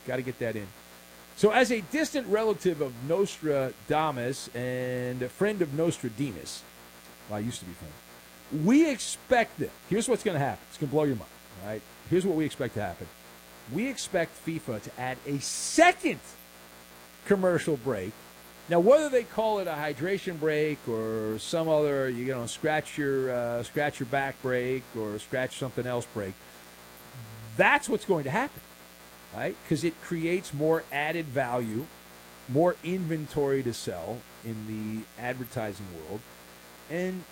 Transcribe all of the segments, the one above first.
Got to get that in. So as a distant relative of Nostradamus and a friend of Nostradamus, well, I used to be friends, we expect that. Here's what's going to happen. It's going to blow your mind. All right? Here's what we expect to happen. We expect FIFA to add a second commercial break. Now, whether they call it a hydration break or some other, scratch your back break or scratch something else break, that's what's going to happen, right? Because it creates more added value, more inventory to sell in the advertising world, and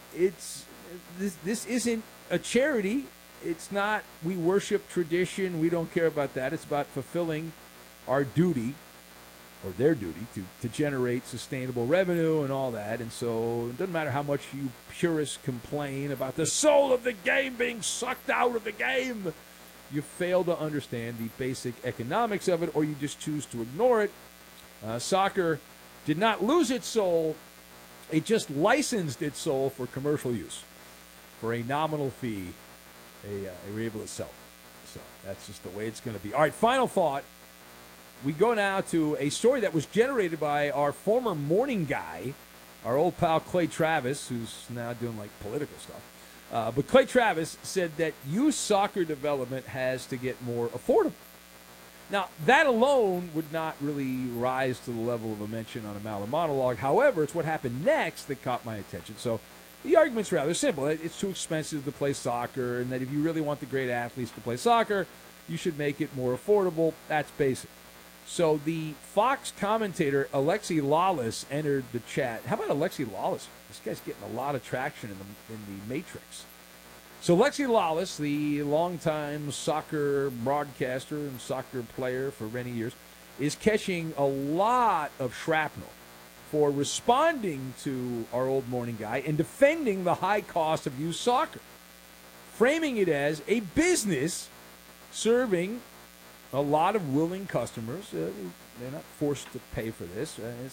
this isn't a charity. It's not. We worship tradition. We don't care about that. It's about fulfilling our duty, or their duty, to generate sustainable revenue and all that. And so it doesn't matter how much you purists complain about the soul of the game being sucked out of the game. You fail to understand the basic economics of it, or you just choose to ignore it. Soccer did not lose its soul. It just licensed its soul for commercial use. For a nominal fee, they were able to sell it. So that's just the way it's going to be. All right, final thought. We go now to a story that was generated by our former morning guy, our old pal Clay Travis, who's now doing like political stuff. But Clay Travis said that youth soccer development has to get more affordable. Now, that alone would not really rise to the level of a mention on a Maller monologue. However, it's what happened next that caught my attention. So the argument's rather simple. It's too expensive to play soccer, and that if you really want the great athletes to play soccer, you should make it more affordable. That's basic. So the Fox commentator, Alexi Lawless, entered the chat. How about Alexi Lawless? This guy's getting a lot of traction in the Matrix. So Alexi Lawless, the longtime soccer broadcaster and soccer player for many years, is catching a lot of shrapnel for responding to our old morning guy and defending the high cost of youth soccer, framing it as a business serving a lot of willing customers. They're not forced to pay for this. It's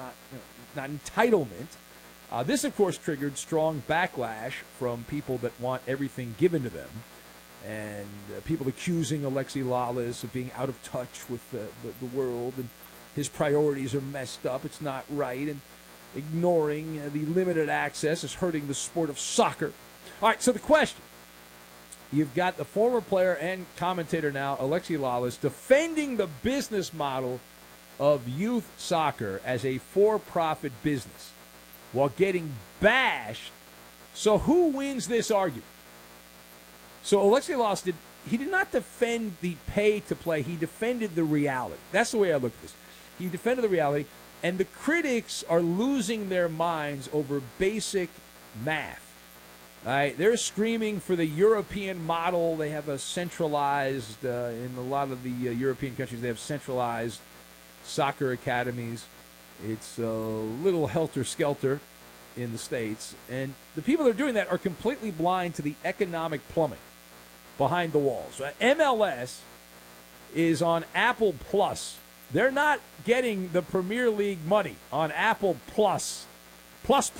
not entitlement. This, of course, triggered strong backlash from people that want everything given to them, and people accusing Alexi Lawless of being out of touch with the world, and his priorities are messed up. It's not right, and ignoring the limited access is hurting the sport of soccer. All right, so the question. You've got the former player and commentator now, Alexi Lawless, defending the business model of youth soccer as a for-profit business while getting bashed. So who wins this argument? So Alexi Lawless did not defend the pay to play. He defended the reality. That's the way I look at this. He defended the reality, and the critics are losing their minds over basic math. All right, they're screaming for the European model. They have a centralized, in a lot of the European countries, they have centralized soccer academies. It's a little helter-skelter in the States. And the people that are doing that are completely blind to the economic plumbing behind the walls. MLS is on Apple Plus. They're not getting the Premier League money on Apple Plus. Plus.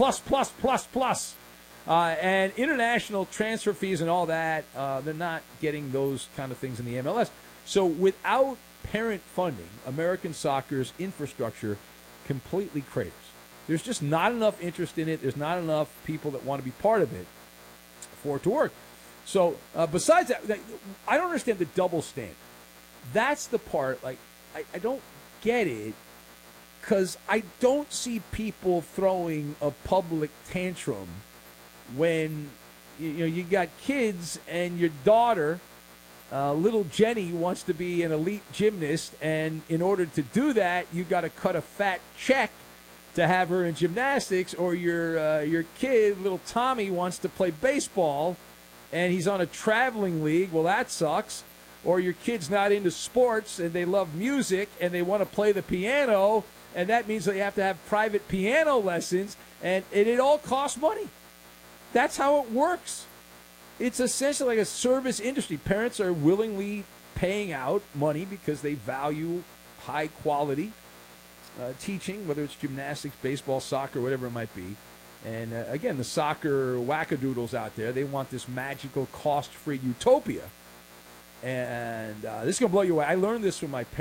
And international transfer fees and all that, they're not getting those kind of things in the MLS. So without parent funding, American soccer's infrastructure completely craters. There's just not enough interest in it. There's not enough people that want to be part of it for it to work. So besides that, I don't understand the double standard. That's the part, I don't get it, because I don't see people throwing a public tantrum when you got kids and your daughter, little Jenny, wants to be an elite gymnast, and in order to do that, you got to cut a fat check to have her in gymnastics, or your kid, little Tommy, wants to play baseball, and he's on a traveling league. Well, that sucks. Or your kid's not into sports and they love music and they want to play the piano, and that means they have to have private piano lessons, and it all costs money. That's how it works. It's essentially like a service industry. Parents are willingly paying out money because they value high-quality teaching, whether it's gymnastics, baseball, soccer, whatever it might be. And, again, the soccer wackadoodles out there, they want this magical, cost-free utopia. And this is going to blow you away. I learned this from my parents.